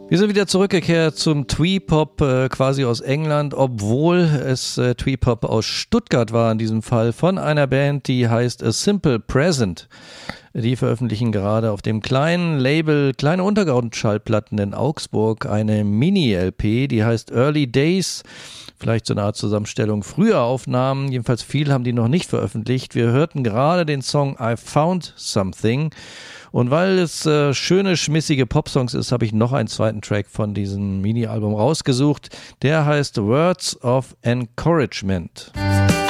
Wir sind wieder zurückgekehrt zum Twee-Pop, quasi aus England, obwohl es Twee-Pop aus Stuttgart war in diesem Fall, von einer Band, die heißt A Simple Present. Die veröffentlichen gerade auf dem kleinen Label Kleine Untergrundschallplatten in Augsburg eine Mini-LP, die heißt Early Days. Vielleicht so eine Art Zusammenstellung früher Aufnahmen, jedenfalls viel haben die noch nicht veröffentlicht. Wir hörten gerade den Song I Found Something. Und weil es schöne, schmissige Popsongs ist, habe ich noch einen zweiten Track von diesem Mini-Album rausgesucht. Der heißt Words of Encouragement.